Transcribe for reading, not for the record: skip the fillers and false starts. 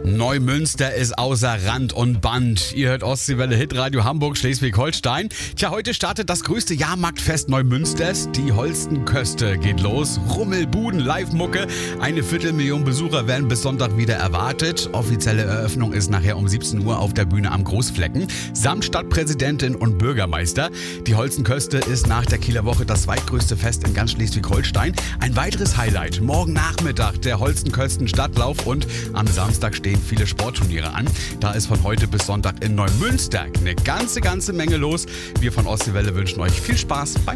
Neumünster ist außer Rand und Band. Ihr hört Ostseewelle Hitradio Hamburg, Schleswig-Holstein. Tja, heute startet das größte Jahrmarktfest Neumünsters. Die Holstenköste geht los. Rummelbuden, Live-Mucke. 250.000 Besucher werden bis Sonntag wieder erwartet. Offizielle Eröffnung ist nachher um 17 Uhr auf der Bühne am Großflecken. Samt Stadtpräsidentin und Bürgermeister. Die Holstenköste ist nach der Kieler Woche das zweitgrößte Fest in ganz Schleswig-Holstein. Ein weiteres Highlight. Morgen Nachmittag der Holstenkösten Stadtlauf und am Samstag stehen viele Sportturniere an. Da ist von heute bis Sonntag in Neumünster eine ganze Menge los. Wir von Ostseewelle wünschen euch viel Spaß beim